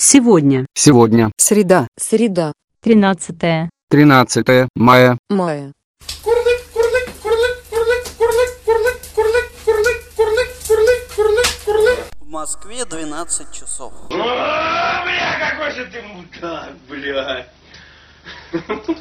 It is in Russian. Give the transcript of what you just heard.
Сегодня. Среда. 13 мая. В Москве 12 часов. Бля, какой же ты мудак, бля.